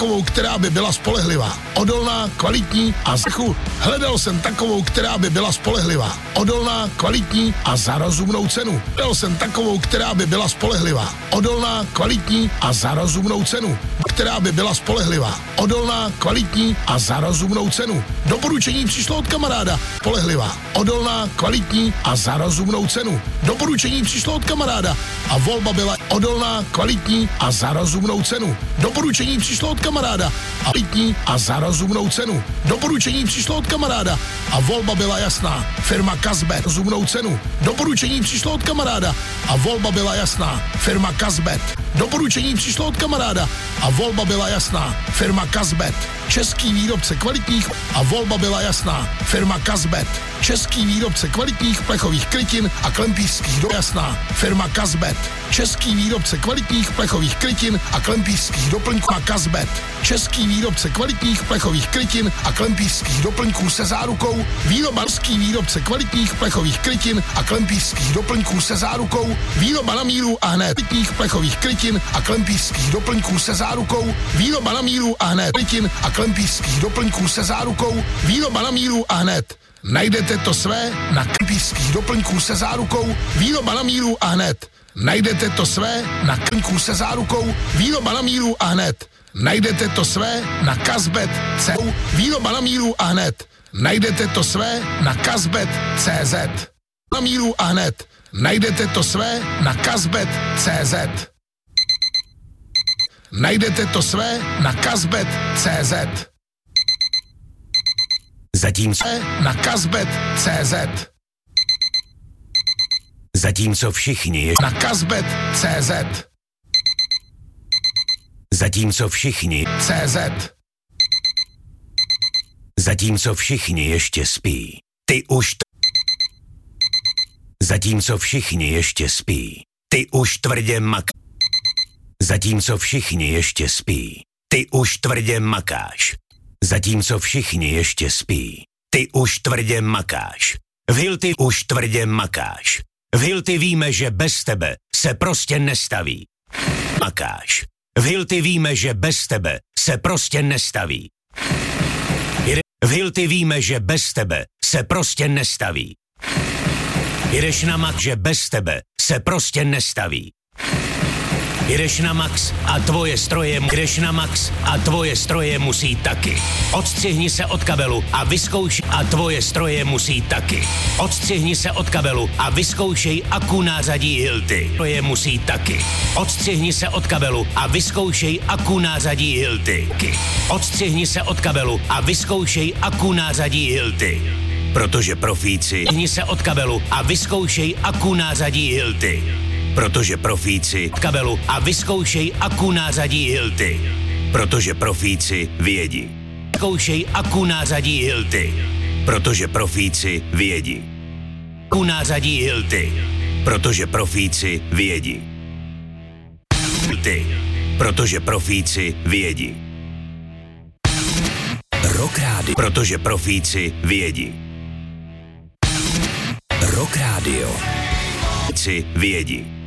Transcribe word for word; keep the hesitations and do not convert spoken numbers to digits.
takovou, která by byla spolehlivá, odolná, kvalitní a zachu. Hledal jsem takovou, která by byla spolehlivá, odolná, kvalitní a za rozumnou cenu. Hledal jsem takovou, která by byla spolehlivá, odolná, kvalitní a za rozumnou cenu. Která by byla spolehlivá, odolná, kvalitní a za rozumnou cenu. Doporučení přišlo od kamaráda. Spolehlivá, odolná, kvalitní a za rozumnou cenu. Doporučení přišlo od kamaráda a volba byla odolná, kvalitní a za rozumnou cenu. Doporučení přišlo od kamaráda a kvalitní a za rozumnou cenu. Doporučení přišlo od kamaráda a volba byla jasná. Firma Kazbet, rozumnou cenu. Doporučení přišlo od kamaráda a volba byla jasná. Firma Kazbet. Doporučení přišlo od kamaráda a volba byla jasná. Firma Kazbet. Český výrobce kvalitních a volba byla jasná. Firma Kazbet. Český výrobce kvalitních plechových krytin a klempířských do jasná. Firma Kazbet. Český výrobce kvalitních plechových krytin a klempířských doplňků a Kazbet. Český výrobce kvalitních plechových krytin a klempířských doplňků se zárukou. Výrobarský výrobce kvalitních plechových krytin a klempířských doplňků se zárukou. Výroba na míru a hned kvalitních plechových krytin a klempířských doplňků se zárukou. Výroba na míru a hned krytin a klempířských doplňků se zárukou. Výroba na míru a hned. Najdete to své na klempířských doplňků se zárukou. Výroba na míru a hned. Najdete to své na klempířských se zárukou. Výroba na míru a hned. Najdete to své na Kazbet tečka cé zet. Výroba na míru a hned. Najdete to své na Kazbet tečka cé zet. Na míru a hned. Najdete to své na Kazbet tečka cé zet. Najdete to své na Kazbet tečka cé zet. Zatímco na Kazbet tečka cé zet. Zatímco všichni je Na Kazbet tečka cé zet. Zatímco všichni cé zet. Zatímco všichni ještě spí. Ty už t... Zatímco všichni ještě spí. Ty už tvrdě mak... Zatímco všichni ještě spí. Ty už tvrdě makáš. Zatímco všichni ještě spí. Ty už tvrdě makáš. V Hilty už tvrdě makáš. V Hilty víme, že bez tebe se prostě nestaví. Makáš. V Hilty víme, že bez tebe se prostě nestaví. V Hilty víme, že bez tebe se prostě nestaví. Jdeš na Max, že bez tebe se prostě nestaví. Jdeš na Max a tvoje stroje, jdeš na Max a tvoje stroje musí taky. Odstřihni se od kabelu a vyzkoušej a tvoje stroje musí taky. Odstřihni se od kabelu a vyzkoušej Aku nářadí Hilty. Stroje musí taky. Odstřihni se od kabelu a vyzkoušej Aku nářadí Hilty. Odstřihni se od kabelu a vyzkoušej Aku nářadí Hilty. Protože profíci. Odstřihni se od kabelu a vyzkoušej Aku nářadí Hilty. Protože profíci od kabelu a vyzkoušej Aku nářadí Hilty. Protože profíci vědí. Zkoušej Aku nářadí Hilty. Protože profíci vědí. Aku nářadí Hilty. Protože profíci vědí. Hilty. Protože profíci vědí. Rock Radio. Protože profíci vědí. Rock Radio. Vědí.